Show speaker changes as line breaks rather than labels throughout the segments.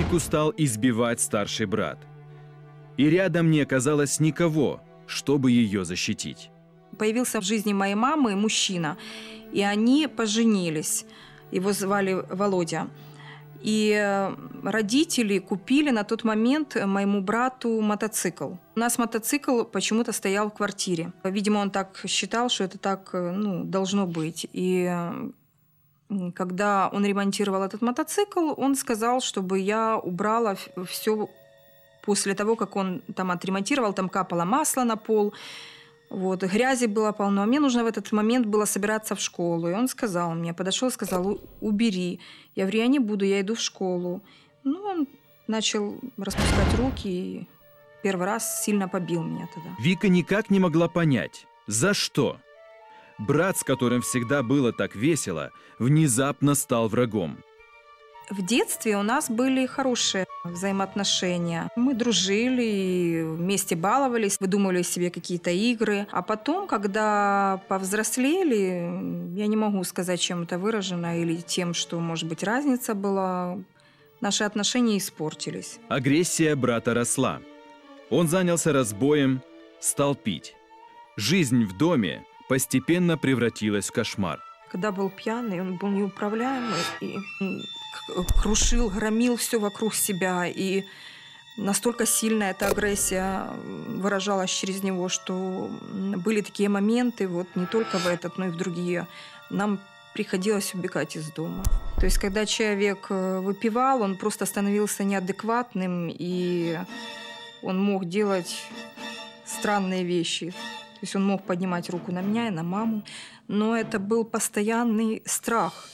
Вику стал избивать старший брат. И рядом не оказалось никого, чтобы ее защитить.
Появился в жизни моей мамы мужчина, и они поженились. Его звали Володя. И родители купили на тот момент моему брату мотоцикл. У нас мотоцикл почему-то стоял в квартире. Видимо, он так считал, что это так должно быть. И когда он ремонтировал этот мотоцикл, он сказал, чтобы я убрала все после того, как он там отремонтировал. Там капало масло на пол. Вот, грязи было полно. А мне нужно в этот момент было собираться в школу. И он сказал мне, подошел и сказал: убери. Я говорю: я не буду, я иду в школу. Ну, он начал распускать руки и первый раз сильно побил меня тогда.
Вика никак не могла понять, за что. Брат, с которым всегда было так весело, внезапно стал врагом.
В детстве у нас были хорошие взаимоотношения. Мы дружили, вместе баловались, выдумывали себе какие-то игры. А потом, когда повзрослели, я не могу сказать, чем это выражено, или тем, что, может быть, разница была, наши отношения испортились.
Агрессия брата росла. Он занялся разбоем, стал пить. Жизнь в доме постепенно превратилась в кошмар.
Когда был пьяный, он был неуправляемый и крушил, громил все вокруг себя. И настолько сильно эта агрессия выражалась через него, что были такие моменты, вот не только в этот, но и в другие. Нам приходилось убегать из дома. То есть, когда человек выпивал, он просто становился неадекватным, и он мог делать странные вещи. То есть он мог поднимать руку на меня и на маму. Но это был постоянный страх.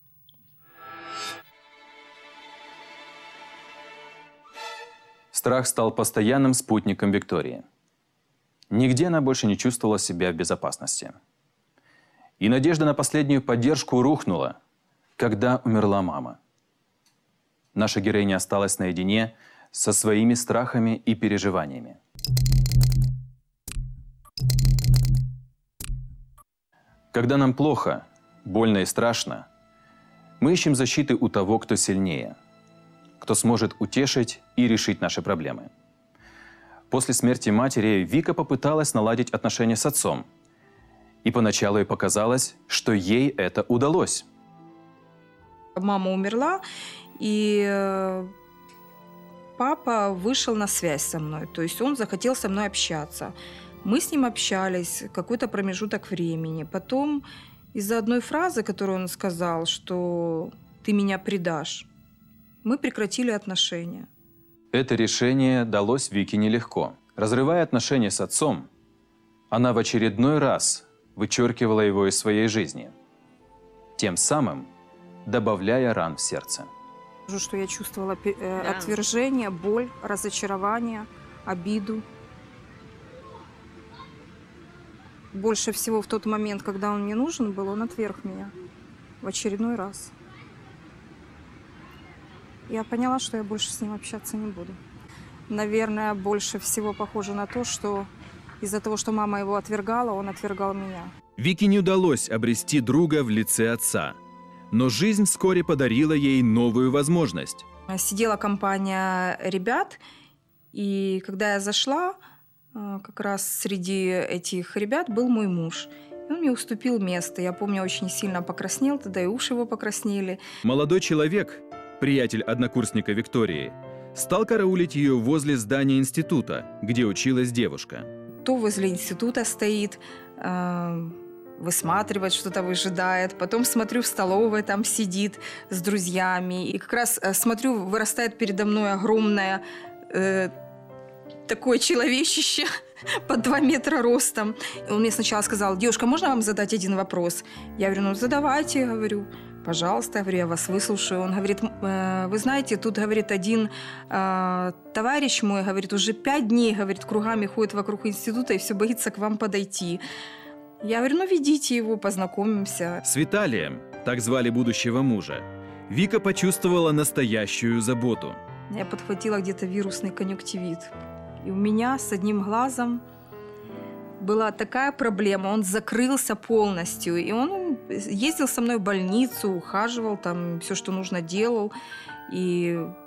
Страх стал постоянным спутником Виктории. Нигде она больше не чувствовала себя в безопасности. И надежда на последнюю поддержку рухнула, когда умерла мама. Наша героиня осталась наедине со своими страхами и переживаниями. Когда нам плохо, больно и страшно, мы ищем защиты у того, кто сильнее, кто сможет утешить и решить наши проблемы. После смерти матери Вика попыталась наладить отношения с отцом. И поначалу ей показалось, что ей это удалось.
Мама умерла, и папа вышел на связь со мной. То есть он захотел со мной общаться. Мы с ним общались какой-то промежуток времени. Потом из-за одной фразы, которую он сказал, что «ты меня предашь», мы прекратили отношения.
Это решение далось Вике нелегко. Разрывая отношения с отцом, она в очередной раз вычеркивала его из своей жизни, тем самым добавляя ран в сердце.
Что я чувствовала отвержение, боль, разочарование, обиду. Больше всего в тот момент, когда он мне нужен был, он отверг меня в очередной раз. Я поняла, что я больше с ним общаться не буду. Наверное, больше всего похоже на то, что из-за того, что мама его отвергала, он отвергал меня.
Вике не удалось обрести друга в лице отца. Но жизнь вскоре подарила ей новую возможность.
Сидела компания ребят, и когда я зашла, как раз среди этих ребят был мой муж. И он мне уступил место. Я помню, очень сильно покраснел, тогда и уши его покраснели.
Молодой человек, приятель однокурсника Виктории, стал караулить ее возле здания института, где училась девушка.
То возле института стоит, высматривает, что-то выжидает. Потом смотрю, в столовой там сидит с друзьями. И как раз смотрю, вырастает передо мной огромное такое человечище под 2 метра ростом. Он мне сначала сказал: девушка, можно вам задать один вопрос? Я говорю: ну задавайте, говорю. Пожалуйста, говорю, я вас выслушаю. Он говорит: вы знаете, тут, говорит, один товарищ мой, говорит, уже 5 дней, говорит, кругами ходит вокруг института и все боится к вам подойти. Я говорю: ну ведите его, познакомимся.
С Виталием, так звали будущего мужа, Вика почувствовала настоящую заботу.
Я подхватила где-то вирусный конъюнктивит. И у меня с одним глазом была такая проблема, он закрылся полностью. И он ездил со мной в больницу, ухаживал, там все, что нужно, делал. И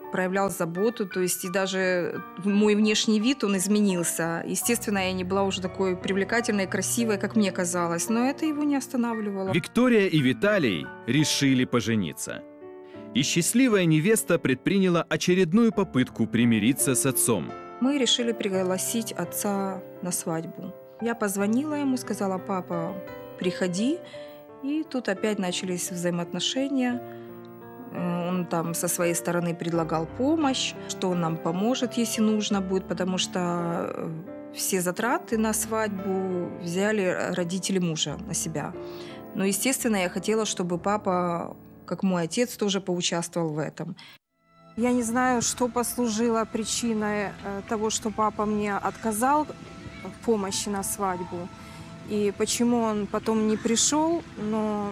проявлял заботу, то есть и даже мой внешний вид, он изменился. Естественно, я не была уже такой привлекательной, красивой, как мне казалось, но это его не останавливало.
Виктория и Виталий решили пожениться. И счастливая невеста предприняла очередную попытку примириться с отцом.
Мы решили пригласить отца на свадьбу. Я позвонила ему, сказала: папа, приходи. И тут опять начались взаимоотношения. Он там со своей стороны предлагал помощь, что он нам поможет, если нужно будет, потому что все затраты на свадьбу взяли родители мужа на себя. Но, естественно, я хотела, чтобы папа, как мой отец, тоже поучаствовал в этом. Я не знаю, что послужило причиной того, что папа мне отказал в помощи на свадьбу, и почему он потом не пришел, но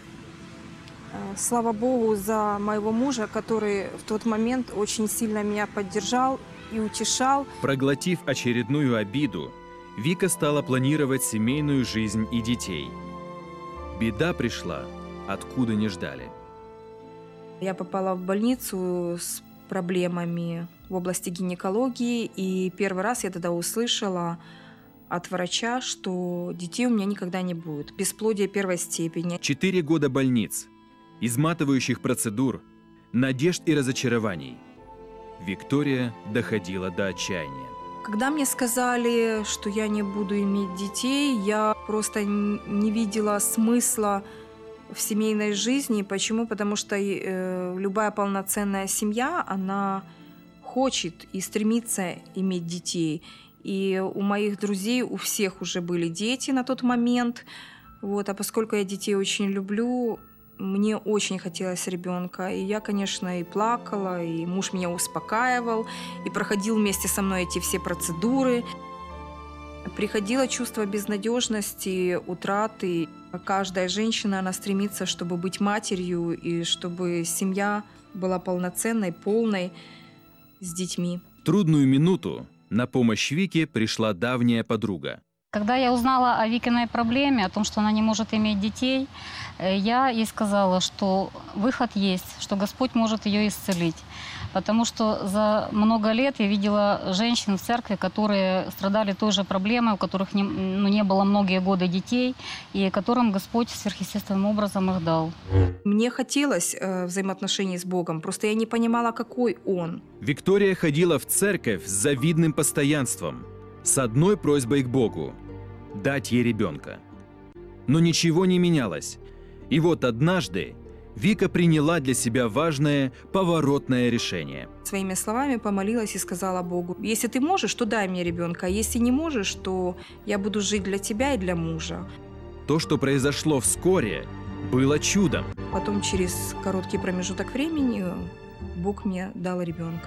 слава Богу за моего мужа, который в тот момент очень сильно меня поддержал и утешал.
Проглотив очередную обиду, Вика стала планировать семейную жизнь и детей. Беда пришла, откуда не ждали.
Я попала в больницу с проблемами в области гинекологии, и первый раз я тогда услышала от врача, что детей у меня никогда не будет. Бесплодие первой степени.
4 года больниц, изматывающих процедур, надежд и разочарований. Виктория доходила до отчаяния.
Когда мне сказали, что я не буду иметь детей, я просто не видела смысла в семейной жизни. Почему? Потому что любая полноценная семья, она хочет и стремится иметь детей. И у моих друзей, у всех уже были дети на тот момент. Вот. А поскольку я детей очень люблю, мне очень хотелось ребенка. И я, конечно, и плакала, и муж меня успокаивал, и проходил вместе со мной эти все процедуры. Приходило чувство безнадежности, утраты. Каждая женщина, она стремится, чтобы быть матерью, и чтобы семья была полноценной, полной, с детьми.
В трудную минуту на помощь Вике пришла давняя подруга.
Когда я узнала о Викиной проблеме, о том, что она не может иметь детей, я ей сказала, что выход есть, что Господь может ее исцелить. Потому что за много лет я видела женщин в церкви, которые страдали той же проблемой, у которых не было многие годы детей, и которым Господь сверхъестественным образом их дал.
Мне хотелось взаимоотношений с Богом, просто я не понимала, какой Он.
Виктория ходила в церковь с завидным постоянством, с одной просьбой к Богу – дать ей ребенка. Но ничего не менялось. И вот однажды Вика приняла для себя важное поворотное решение.
Своими словами помолилась и сказала Богу: если ты можешь, то дай мне ребенка, а если не можешь, то я буду жить для тебя и для мужа.
То, что произошло вскоре, было чудом.
Потом через короткий промежуток времени Бог мне дал ребенка.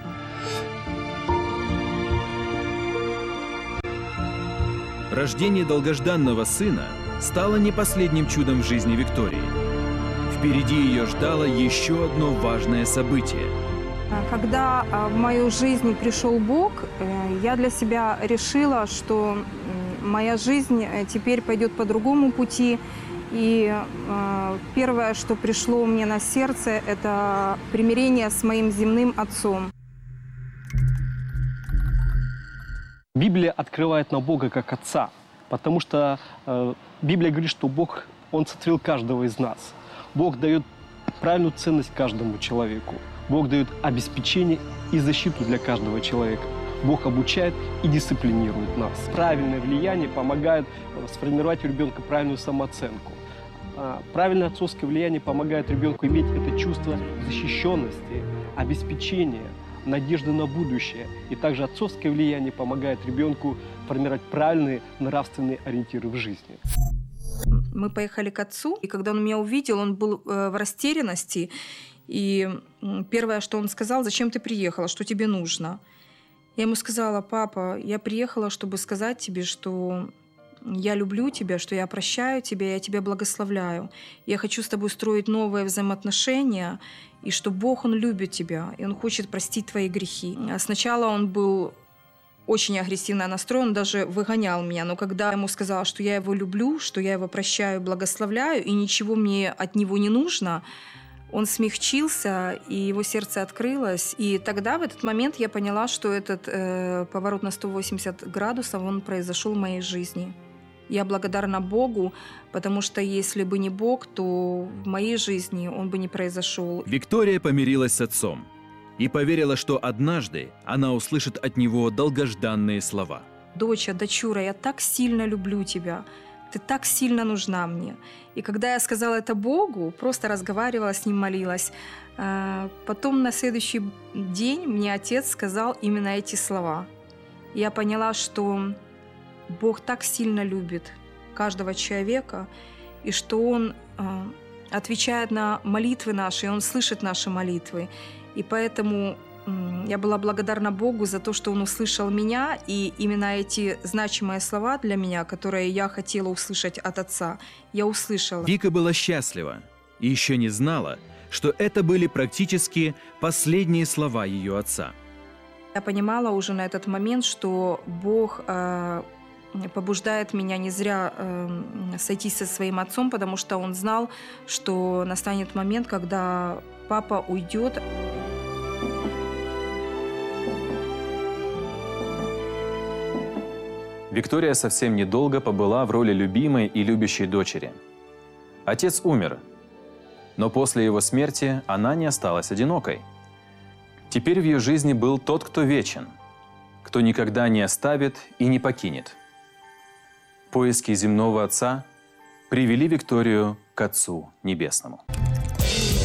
Рождение долгожданного сына стало не последним чудом в жизни Виктории. Впереди ее ждало еще одно важное событие.
Когда в мою жизнь пришел Бог, я для себя решила, что моя жизнь теперь пойдет по другому пути. И первое, что пришло мне на сердце, это примирение с моим земным отцом.
Библия открывает нам Бога как Отца, потому что Библия говорит, что Бог, Он сотворил каждого из нас. Бог дает правильную ценность каждому человеку. Бог дает обеспечение и защиту для каждого человека. Бог обучает и дисциплинирует нас. Правильное влияние помогает сформировать у ребенка правильную самооценку. Правильное отцовское влияние помогает ребенку иметь это чувство защищенности, обеспечения, надежды на будущее. И также отцовское влияние помогает ребенку формировать правильные нравственные ориентиры в жизни.
Мы поехали к отцу, и когда он меня увидел, он был в растерянности. И первое, что он сказал: зачем ты приехала, что тебе нужно? Я ему сказала: папа, я приехала, чтобы сказать тебе, что я люблю тебя, что я прощаю тебя, я тебя благословляю. Я хочу с тобой строить новые взаимоотношения, и что Бог, Он любит тебя, и Он хочет простить твои грехи. Сначала он был очень агрессивно настроен, даже выгонял меня. Но когда я ему сказала, что я его люблю, что я его прощаю, благословляю, и ничего мне от него не нужно, он смягчился, и его сердце открылось. И тогда, в этот момент, я поняла, что этот поворот на 180 градусов, он произошел в моей жизни. Я благодарна Богу, потому что если бы не Бог, то в моей жизни он бы не произошел.
Виктория помирилась с отцом и поверила, что однажды она услышит от него долгожданные слова.
«Доча, дочура, я так сильно люблю тебя, ты так сильно нужна мне». И когда я сказала это Богу, просто разговаривала с ним, молилась, потом на следующий день мне отец сказал именно эти слова. Я поняла, что Бог так сильно любит каждого человека, и что Он отвечает на молитвы наши, и Он слышит наши молитвы. И поэтому я была благодарна Богу за то, что Он услышал меня, и именно эти значимые слова для меня, которые я хотела услышать от Отца, я услышала.
Вика была счастлива и еще не знала, что это были практически последние слова ее отца.
Я понимала уже на этот момент, что Бог побуждает меня не зря сойтись со своим отцом, потому что Он знал, что настанет момент, когда папа уйдет.
Виктория совсем недолго побыла в роли любимой и любящей дочери. Отец умер, но после его смерти она не осталась одинокой. Теперь в ее жизни был тот, кто вечен, кто никогда не оставит и не покинет. Поиски земного отца привели Викторию к Отцу Небесному.